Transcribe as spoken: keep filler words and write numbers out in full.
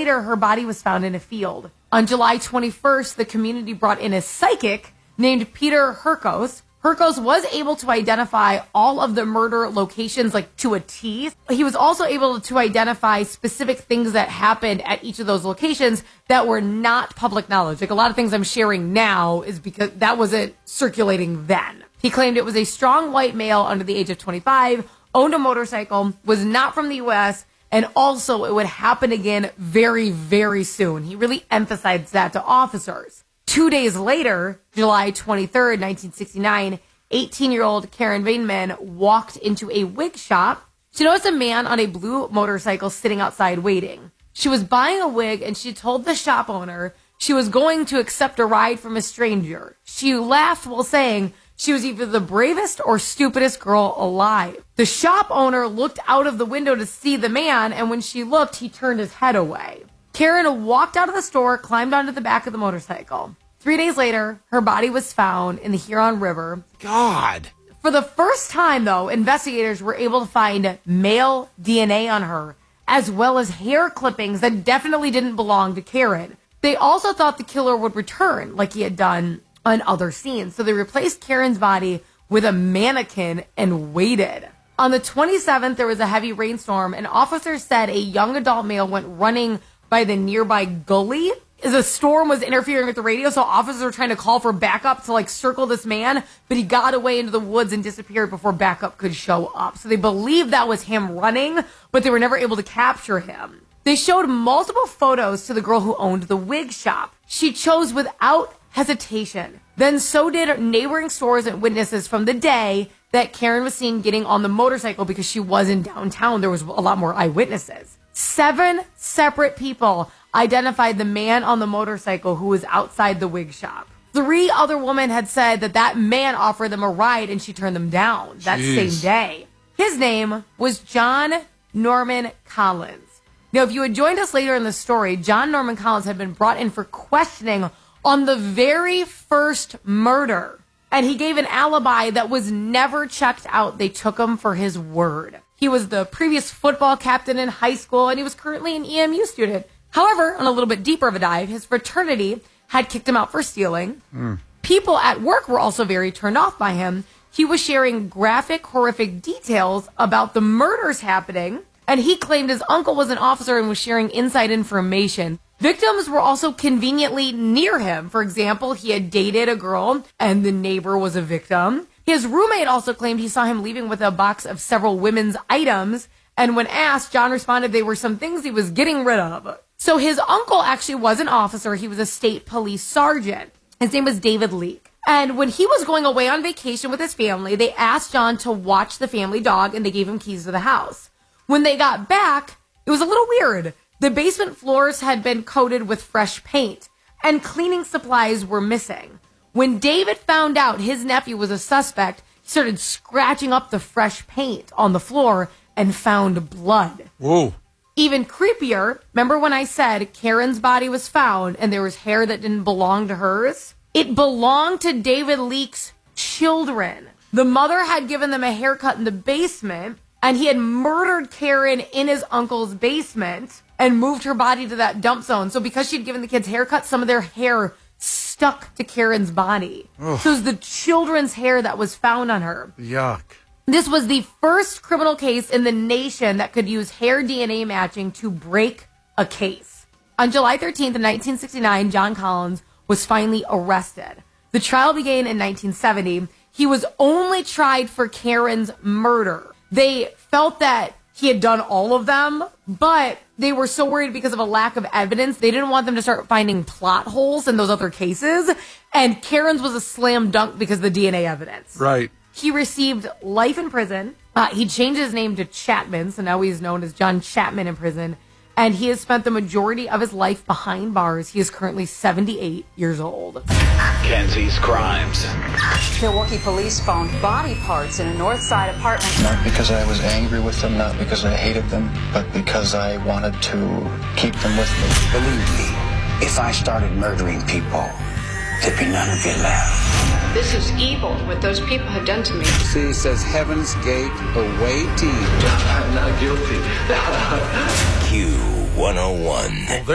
later, her body was found in a field. On July twenty-first, the community brought in a psychic named Peter Hurkos. Hurkos was able to identify all of the murder locations, like, to a T. He was also able to identify specific things that happened at each of those locations that were not public knowledge. Like, a lot of things I'm sharing now is because that wasn't circulating then. He claimed it was a strong white male under the age of twenty-five, owned a motorcycle, was not from the U S, and also it would happen again very, very soon. He really emphasized that to officers. Two days later, July twenty-third, nineteen sixty-nine, eighteen-year-old Karen Veinman walked into a wig shop. She noticed a man on a blue motorcycle sitting outside waiting. She was buying a wig, and she told the shop owner she was going to accept a ride from a stranger. She laughed while saying she was either the bravest or stupidest girl alive. The shop owner looked out of the window to see the man, and when she looked, he turned his head away. Karen walked out of the store, climbed onto the back of the motorcycle. Three days later, her body was found in the Huron River. God. For the first time, though, investigators were able to find male D N A on her, as well as hair clippings that definitely didn't belong to Karen. They also thought the killer would return, like he had done on other scenes. So they replaced Karen's body with a mannequin and waited. On the twenty-seventh, there was a heavy rainstorm, and officers said a young adult male went running by the nearby gully. The storm was interfering with the radio, so officers were trying to call for backup to, like, circle this man, but he got away into the woods and disappeared before backup could show up. So they believed that was him running, but they were never able to capture him. They showed multiple photos to the girl who owned the wig shop. She chose without hesitation. Then so did neighboring stores and witnesses from the day that Karen was seen getting on the motorcycle because she was in downtown. There was a lot more eyewitnesses. Seven separate people identified the man on the motorcycle who was outside the wig shop. Three other women had said that that man offered them a ride and she turned them down that Jeez. same day. His name was John Norman Collins. Now, if you had joined us later in the story, John Norman Collins had been brought in for questioning on the very first murder, and he gave an alibi that was never checked out. They took him for his word. He was the previous football captain in high school, and he was currently an E M U student. However, on a little bit deeper of a dive, his fraternity had kicked him out for stealing. Mm. People at work were also very turned off by him. He was sharing graphic, horrific details about the murders happening, and he claimed his uncle was an officer and was sharing inside information. Victims were also conveniently near him. For example, he had dated a girl, and the neighbor was a victim. His roommate also claimed he saw him leaving with a box of several women's items, and when asked, John responded they were some things he was getting rid of. So his uncle actually was an officer. He was a state police sergeant. His name was David Leake. And when he was going away on vacation with his family, they asked John to watch the family dog, and they gave him keys to the house. When they got back, it was a little weird. The basement floors had been coated with fresh paint, and cleaning supplies were missing. When David found out his nephew was a suspect, he started scratching up the fresh paint on the floor and found blood. Whoa. Even creepier, remember when I said Karen's body was found and there was hair that didn't belong to hers? It belonged to David Leake's children. The mother had given them a haircut in the basement, and he had murdered Karen in his uncle's basement and moved her body to that dump zone. So because she'd given the kids haircuts, some of their hair stuck to Karen's body. Ugh. So it was the children's hair that was found on her. Yuck. This was the first criminal case in the nation that could use hair D N A matching to break a case. On July thirteenth, nineteen sixty-nine, John Collins was finally arrested. The trial began in nineteen seventy. He was only tried for Karen's murder. They felt that he had done all of them, but they were so worried because of a lack of evidence. They didn't want them to start finding plot holes in those other cases. And Karen's was a slam dunk because of the D N A evidence. Right. He received life in prison. Uh, he changed his name to Chapman, so now he's known as John Chapman in prison. And he has spent the majority of his life behind bars. He is currently seventy-eight years old. Kenzie's crimes. Milwaukee police found body parts in a North Side apartment. Not because I was angry with them, not because I hated them, but because I wanted to keep them with me. Believe me, if I started murdering people, there'd be none of you left. This is evil, what those people have done to me. See, it says Heaven's Gate awaiting. I'm not guilty. Q one oh one.